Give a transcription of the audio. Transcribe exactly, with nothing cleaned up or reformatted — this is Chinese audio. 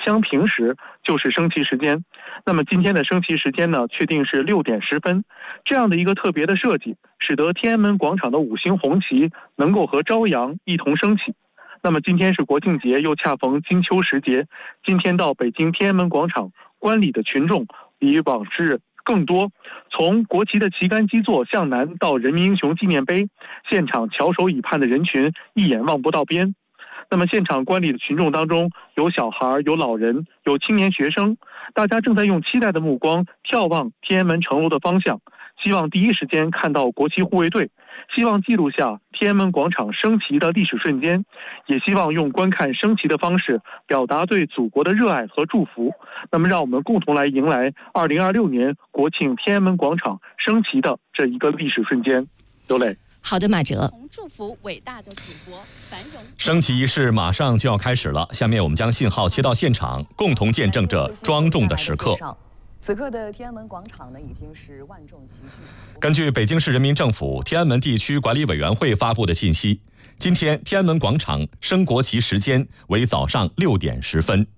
相平时就是升旗时间。那么今天的升旗时间呢，确定是六点十分。这样的一个特别的设计，使得天安门广场的五星红旗能够和朝阳一同升起。那么今天是国庆节，又恰逢金秋时节，今天到北京天安门广场观礼的群众比往日更多。从国旗的旗杆基座向南到人民英雄纪念碑，现场翘首以盼的人群一眼望不到边。那么现场观礼的群众当中，有小孩，有老人，有青年学生，大家正在用期待的目光眺望天安门城楼的方向，希望第一时间看到国旗护卫队，希望记录下天安门广场升旗的历史瞬间，也希望用观看升旗的方式表达对祖国的热爱和祝福。那么让我们共同来迎来二零二六年国庆天安门广场升旗的这一个历史瞬间。刘磊。 好的，马哲。 祝福伟大的祖国繁荣。 升旗仪式马上就要开始了，下面我们将信号切到现场，共同见证这庄重的时刻。 此刻的天安门广场呢，已经是万众齐聚。 根据北京市人民政府天安门地区管理委员会发布的信息，今天天安门广场升国旗时间为早上六点十分。